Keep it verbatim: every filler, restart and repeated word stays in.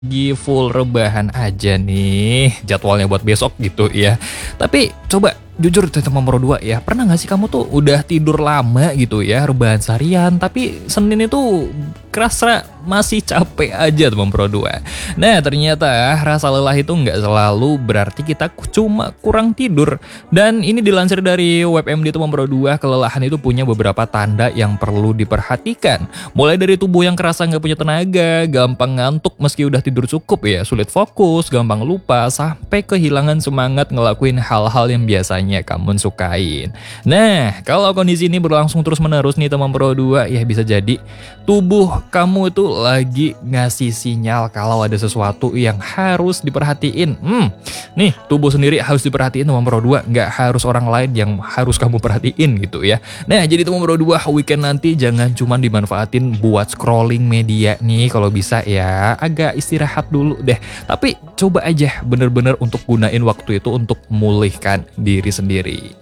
Lagi full rebahan aja nih, jadwalnya buat besok gitu ya. Tapi coba jujur teman Pro dua ya, pernah nggak sih kamu tuh udah tidur lama gitu ya, rebahan seharian, tapi Senin itu kerasa masih capek aja teman Pro dua. Nah ternyata rasa lelah itu nggak selalu berarti kita cuma kurang tidur. Dan ini dilansir dari WebMD teman Pro dua, kelelahan itu punya beberapa tanda yang perlu diperhatikan. Mulai dari tubuh yang kerasa nggak punya tenaga, gampang ngantuk meski udah tidur cukup ya, sulit fokus, gampang lupa, sampai kehilangan semangat ngelakuin hal-hal yang biasanya kamu sukain. Nah, kalau kondisi ini berlangsung terus-menerus nih teman Pro dua, ya bisa jadi tubuh kamu itu lagi ngasih sinyal kalau ada sesuatu yang harus diperhatiin. Hmm, nih tubuh sendiri harus diperhatiin teman Pro dua, nggak harus orang lain yang harus kamu perhatiin gitu ya. Nah, jadi teman Pro dua, weekend nanti jangan cuma dimanfaatin buat scrolling media nih, kalau bisa ya agak istirahat dulu deh. Tapi coba aja bener-bener untuk gunain waktu itu untuk memulihkan diri sendiri.